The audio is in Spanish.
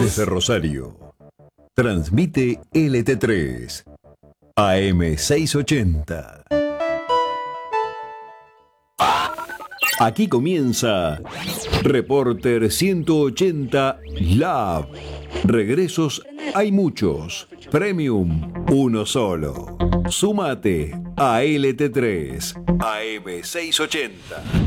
Desde Rosario, transmite LT3, AM680. Aquí comienza Reporter 180 Lab. Regresos hay muchos, Premium uno solo. Súmate a LT3, AM680.